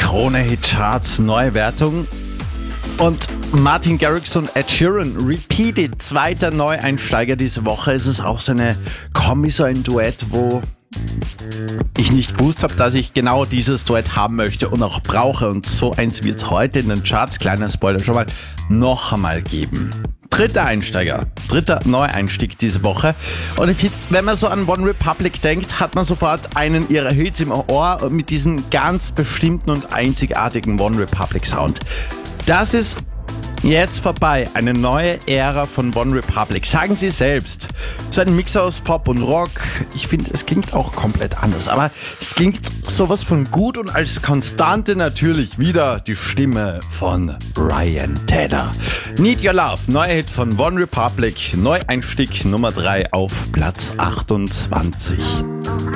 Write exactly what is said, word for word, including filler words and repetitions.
Krone-Hit-Charts, neue Wertung. Und Martin Garrix und Ed Sheeran, Repeated, zweiter Neueinsteiger diese Woche. Es ist auch so eine Kombi, so ein Duett, wo ich nicht gewusst habe, dass ich genau dieses Duett haben möchte und auch brauche. Und so eins wird es heute in den Charts, kleiner Spoiler schon mal, noch einmal geben. Dritter Einsteiger, dritter Neueinstieg diese Woche. Und ich finde, wenn man so an One Republic denkt, hat man sofort einen ihrer Hits im Ohr mit diesem ganz bestimmten und einzigartigen One Republic Sound. Das ist jetzt vorbei, eine neue Ära von One Republic. Sagen Sie selbst. So ein Mix aus Pop und Rock. Ich finde, es klingt auch komplett anders, aber es klingt sowas von gut und als Konstante natürlich wieder die Stimme von Ryan Tedder. Need Your Love, neuer Hit von One Republic, Neueinstieg Nummer drei auf Platz achtundzwanzig.